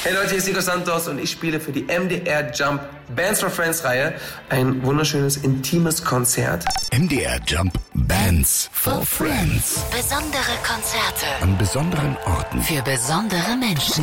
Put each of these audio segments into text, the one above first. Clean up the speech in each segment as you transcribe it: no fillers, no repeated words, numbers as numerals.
Hey Leute, hier ist Nico Santos und ich spiele für die MDR Jump Bands for Friends Reihe ein wunderschönes, intimes Konzert. MDR Jump Bands for Friends. Besondere Konzerte. An besonderen Orten. Für besondere Menschen.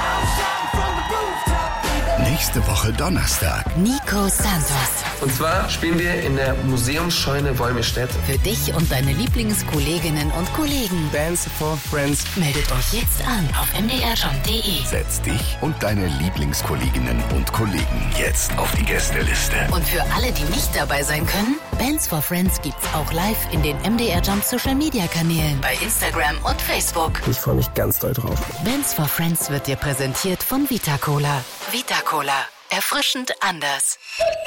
Nächste Woche Donnerstag. Nico Santos. Und zwar spielen wir in der Museumsscheune Wolmirstedt. Für dich und deine Lieblingskolleginnen und Kollegen. Bands for Friends. Meldet euch jetzt an auf mdrjump.de. Setz dich und deine Lieblingskolleginnen und Kollegen jetzt auf die Gästeliste. Und für alle, die nicht dabei sein können, Bands for Friends gibt's auch live in den MDR Jump Social Media Kanälen bei Instagram und Facebook. Ich freue mich ganz doll drauf. Bands for Friends wird dir präsentiert von Vita Cola. Vita Cola. Erfrischend anders.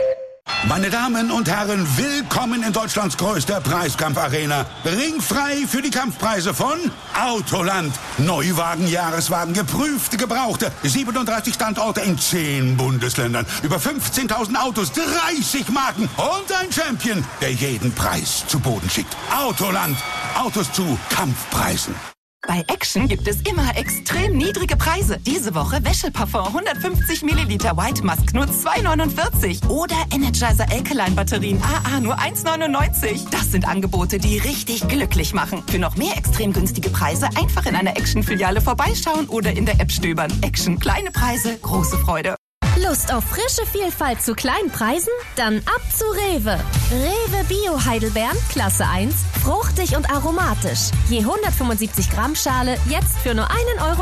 Meine Damen und Herren, willkommen in Deutschlands größter Preiskampfarena. Ringfrei für die Kampfpreise von Autoland. Neuwagen, Jahreswagen, geprüfte, gebrauchte. 37 Standorte in 10 Bundesländern. Über 15.000 Autos, 30 Marken und ein Champion, der jeden Preis zu Boden schickt. Autoland. Autos zu Kampfpreisen. Bei Action gibt es immer extrem niedrige Preise. Diese Woche Wäscheparfum 150 Milliliter White Musk nur 2,49. Oder Energizer Alkaline Batterien AA nur 1,99. Das sind Angebote, die richtig glücklich machen. Für noch mehr extrem günstige Preise einfach in einer Action-Filiale vorbeischauen oder in der App stöbern. Action. Kleine Preise, große Freude. Lust auf frische Vielfalt zu kleinen Preisen? Dann ab zu Rewe. Rewe Bio Heidelbeeren, Klasse 1, fruchtig und aromatisch. Je 175 Gramm Schale, jetzt für nur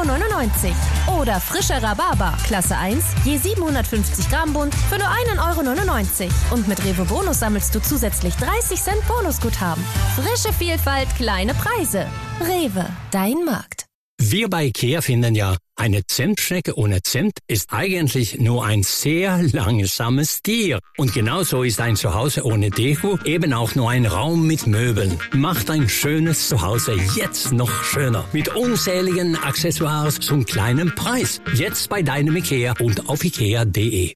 1,99 €. Oder frischer Rhabarber, Klasse 1, je 750 Gramm Bund, für nur 1,99 €. Und mit Rewe Bonus sammelst du zusätzlich 30 Cent Bonusguthaben. Frische Vielfalt, kleine Preise. Rewe, dein Markt. Wir bei IKEA finden ja, eine Zimtschnecke ohne Zimt ist eigentlich nur ein sehr langsames Tier. Und genauso ist ein Zuhause ohne Deko eben auch nur ein Raum mit Möbeln. Macht ein schönes Zuhause jetzt noch schöner. Mit unzähligen Accessoires zum kleinen Preis. Jetzt bei deinem IKEA und auf ikea.de.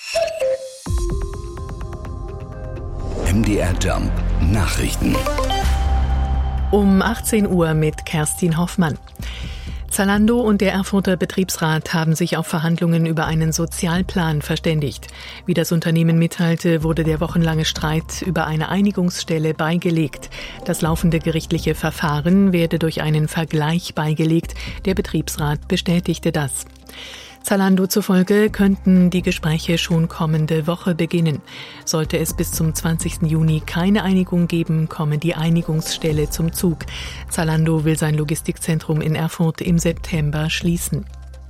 MDR Jump Nachrichten. Um 18 Uhr mit Kerstin Hoffmann. Zalando und der Erfurter Betriebsrat haben sich auf Verhandlungen über einen Sozialplan verständigt. Wie das Unternehmen mitteilte, wurde der wochenlange Streit über eine Einigungsstelle beigelegt. Das laufende gerichtliche Verfahren werde durch einen Vergleich beigelegt. Der Betriebsrat bestätigte das. Zalando zufolge könnten die Gespräche schon kommende Woche beginnen. Sollte es bis zum 20. Juni keine Einigung geben, komme die Einigungsstelle zum Zug. Zalando will sein Logistikzentrum in Erfurt im September schließen.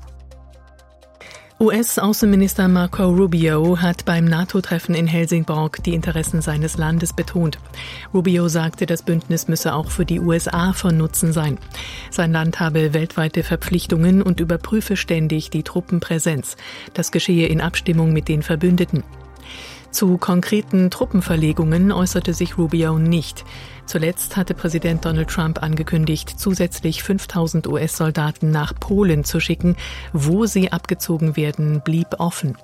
US-Außenminister Marco Rubio hat beim NATO-Treffen in Helsingborg die Interessen seines Landes betont. Rubio sagte, das Bündnis müsse auch für die USA von Nutzen sein. Sein Land habe weltweite Verpflichtungen und überprüfe ständig die Truppenpräsenz. Das geschehe in Abstimmung mit den Verbündeten. Zu konkreten Truppenverlegungen äußerte sich Rubio nicht. Zuletzt hatte Präsident Donald Trump angekündigt, zusätzlich 5.000 US-Soldaten nach Polen zu schicken. Wo sie abgezogen werden, blieb offen.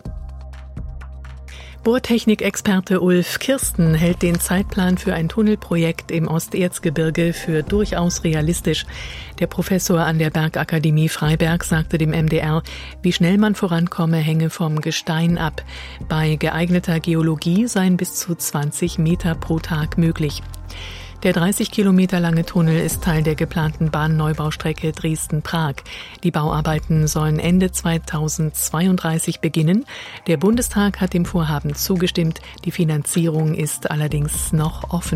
Bohrtechnikexperte Ulf Kirsten hält den Zeitplan für ein Tunnelprojekt im Osterzgebirge für durchaus realistisch. Der Professor an der Bergakademie Freiberg sagte dem MDR, wie schnell man vorankomme, hänge vom Gestein ab. Bei geeigneter Geologie seien bis zu 20 Meter pro Tag möglich. Der 30 Kilometer lange Tunnel ist Teil der geplanten Bahnneubaustrecke Dresden-Prag. Die Bauarbeiten sollen Ende 2032 beginnen. Der Bundestag hat dem Vorhaben zugestimmt. Die Finanzierung ist allerdings noch offen.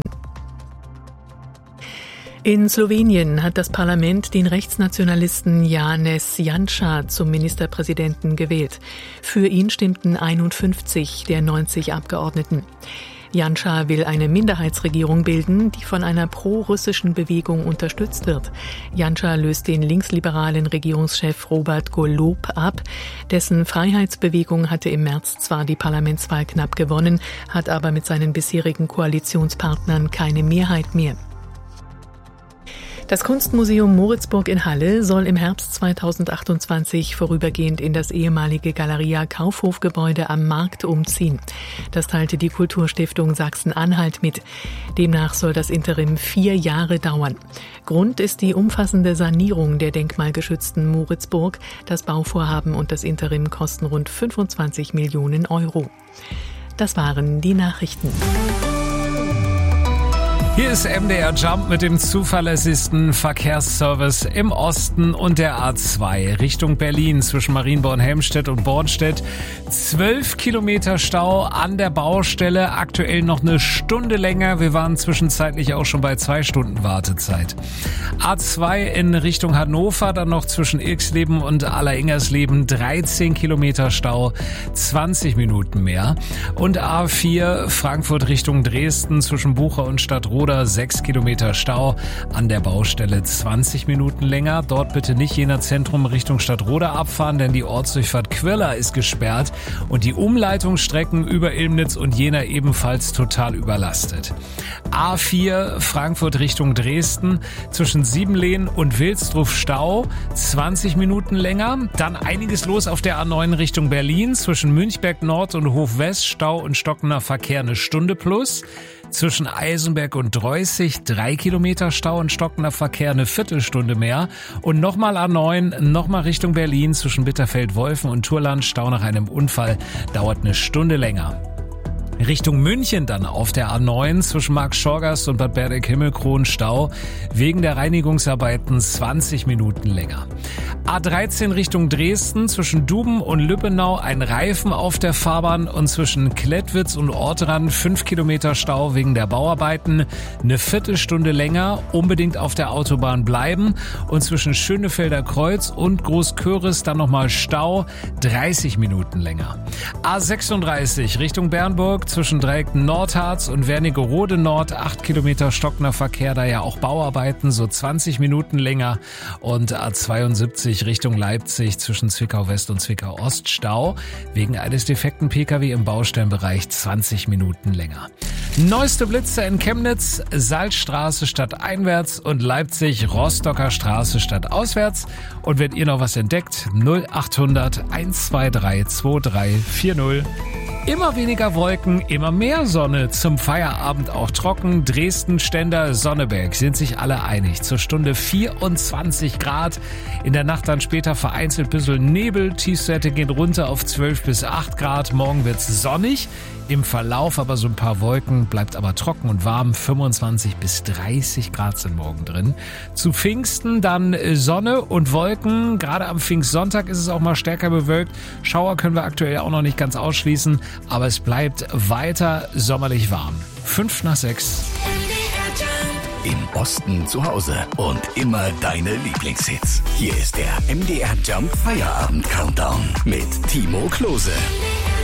In Slowenien hat das Parlament den Rechtsnationalisten Janez Janša zum Ministerpräsidenten gewählt. Für ihn stimmten 51 der 90 Abgeordneten. Janša will eine Minderheitsregierung bilden, die von einer pro-russischen Bewegung unterstützt wird. Janša löst den linksliberalen Regierungschef Robert Golob ab. Dessen Freiheitsbewegung hatte im März zwar die Parlamentswahl knapp gewonnen, hat aber mit seinen bisherigen Koalitionspartnern keine Mehrheit mehr. Das Kunstmuseum Moritzburg in Halle soll im Herbst 2028 vorübergehend in das ehemalige Galeria Kaufhofgebäude am Markt umziehen. Das teilte die Kulturstiftung Sachsen-Anhalt mit. Demnach soll das Interim 4 Jahre dauern. Grund ist die umfassende Sanierung der denkmalgeschützten Moritzburg. Das Bauvorhaben und das Interim kosten rund 25 Millionen Euro. Das waren die Nachrichten. Hier ist MDR Jump mit dem zuverlässigsten Verkehrsservice im Osten und der A2 Richtung Berlin zwischen Marienborn-Helmstedt und Bornstedt. 12 Kilometer Stau an der Baustelle, aktuell noch eine Stunde länger. Wir waren zwischenzeitlich auch schon bei 2 Stunden Wartezeit. A2 in Richtung Hannover, dann noch zwischen Ilksleben und Alleringgersleben 13 Kilometer Stau, 20 Minuten mehr. Und A4 Frankfurt Richtung Dresden zwischen Bucher und Stadtroda 6 Kilometer Stau, an der Baustelle 20 Minuten länger. Dort bitte nicht Jena Zentrum Richtung Stadtroda abfahren, denn die Ortsdurchfahrt Quirla ist gesperrt und die Umleitungsstrecken über Ilmnitz und Jena ebenfalls total überlastet. A4 Frankfurt Richtung Dresden zwischen Siebenlehn und Wilsdruf Stau, 20 Minuten länger. Dann einiges los auf der A9 Richtung Berlin zwischen Münchberg Nord und Hof West, Stau und stockender Verkehr 1 Stunde plus. Zwischen Eisenberg und Dreußig 3 Kilometer Stau und stockender Verkehr 1 Viertelstunde mehr. Und nochmal A9, nochmal Richtung Berlin zwischen Bitterfeld-Wolfen und Turland. Stau nach einem Unfall dauert 1 Stunde länger. Richtung München dann auf der A9 zwischen Marktschorgast und Bad Berdeck-Himmelkron Stau wegen der Reinigungsarbeiten 20 Minuten länger. A13 Richtung Dresden zwischen Duben und Lübbenau ein Reifen auf der Fahrbahn und zwischen Klettwitz und Ortrand 5 Kilometer Stau wegen der Bauarbeiten 1 Viertelstunde länger, unbedingt auf der Autobahn bleiben und zwischen Schönefelder Kreuz und Großköris dann nochmal Stau 30 Minuten länger. A36 Richtung Bernburg zwischen Dreieckten Nordharz und Wernigerode Nord 8 Kilometer stockender Verkehr, da ja auch Bauarbeiten so 20 Minuten länger und A72 Richtung Leipzig zwischen Zwickau West und Zwickau Ost Stau wegen eines defekten Pkw im Baustellenbereich 20 Minuten länger. Neueste Blitze in Chemnitz, Salzstraße stadteinwärts und Leipzig Rostocker Straße stadtauswärts. Und wenn ihr noch was entdeckt, 0800 123 2340. Immer weniger Wolken, immer mehr Sonne, zum Feierabend auch trocken. Dresden, Stender, Sonneberg sind sich alle einig. Zur Stunde 24 Grad. In der Nacht dann später vereinzelt bisschen Nebel. Tiefstwerte gehen runter auf 12 bis 8 Grad. Morgen wird's sonnig. Im Verlauf aber so ein paar Wolken, bleibt aber trocken und warm. 25 bis 30 Grad sind morgen drin. Zu Pfingsten dann Sonne und Wolken. Gerade am Pfingstsonntag ist es auch mal stärker bewölkt. Schauer können wir aktuell auch noch nicht ganz ausschließen. Aber es bleibt weiter sommerlich warm. 5 nach 6. Im Osten zu Hause und immer deine Lieblingshits. Hier ist der MDR Jump Feierabend Countdown mit Timo Klose.